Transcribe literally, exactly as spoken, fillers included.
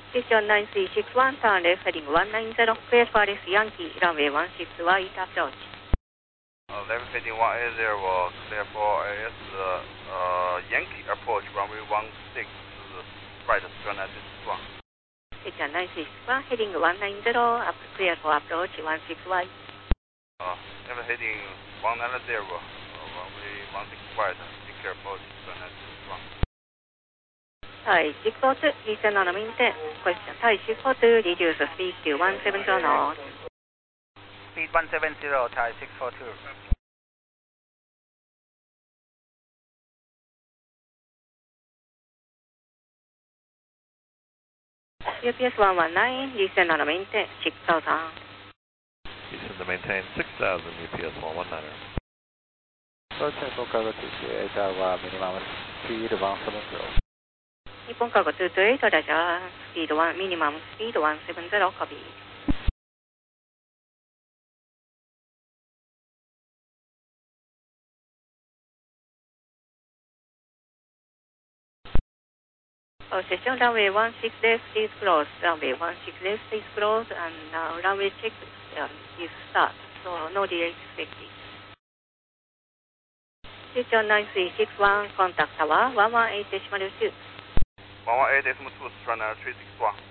Future nine three six one, turn left heading one nine zero, clear for Alice Yankee, runway one six right approach. Uh, left heading one eight zero, clear for A S uh, Yankee approach, runway one six right, turn nine six one. Future nine three six one, heading one nine zero, up clear for approach one six right. Uh, left heading one nine zero, uh, runway one six right, clear approach, turn nine six one. Thai six four two, listen on a maintain. Question Thai six four two, reduce speed to one seven zero knots. Speed one seven zero, Thai six four two. U P S one one nine, listen on a maintain, six thousand. Listen to maintain six thousand, U P S one one nine. Approach Nippon Cargo two two eight, Tower minimum speed one seven zero. Nippon Cargo two two eight, Roger, speed one, minimum speed one seven zero, copy. Position runway one six left is closed, runway one six left is closed, and now runway check um, is start, so no delay expected. Future nine three six one, contact tower one one eight decimal two. one one eight decimal two, runner three six one.